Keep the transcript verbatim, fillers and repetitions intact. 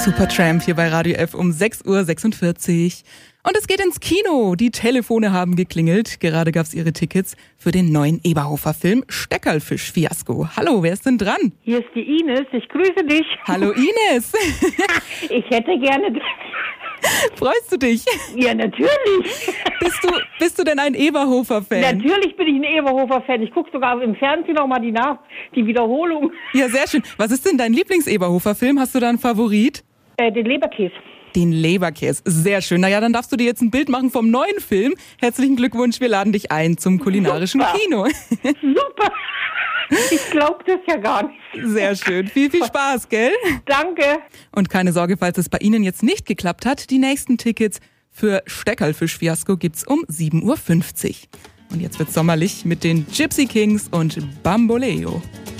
Supertramp hier bei Radio F um sechs Uhr sechsundvierzig. Und es geht ins Kino. Die Telefone haben geklingelt. Gerade gab's ihre Tickets für den neuen Eberhofer-Film Steckerlfisch-Fiasko. Hallo, wer ist denn dran? Hier ist die Ines. Ich grüße dich. Hallo Ines. Ich hätte gerne... Freust du dich? Ja, natürlich. Bist du, bist du denn ein Eberhofer-Fan? Natürlich bin ich ein Eberhofer-Fan. Ich gucke sogar im Fernsehen noch mal die, Nach- die Wiederholung. Ja, sehr schön. Was ist denn dein Lieblings-Eberhofer-Film? Hast du da einen Favorit? Äh, den Leberkäse. Den Leberkäse. Sehr schön. Naja, dann darfst du dir jetzt ein Bild machen vom neuen Film. Herzlichen Glückwunsch, wir laden dich ein zum kulinarischen Super. Kino. Super. Ich glaube das ja gar nicht. Sehr schön. Viel, viel Spaß, gell? Danke. Und keine Sorge, falls es bei Ihnen jetzt nicht geklappt hat, die nächsten Tickets für Steckerlfisch-Fiasko gibt's um sieben Uhr fünfzig. Und jetzt wird's sommerlich mit den Gypsy Kings und Bamboleo.